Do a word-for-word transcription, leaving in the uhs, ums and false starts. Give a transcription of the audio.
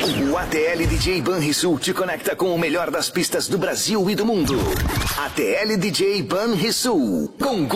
O A T L D J Banrisul te conecta com o melhor das pistas do Brasil e do mundo. A T L D J Banrisul. Com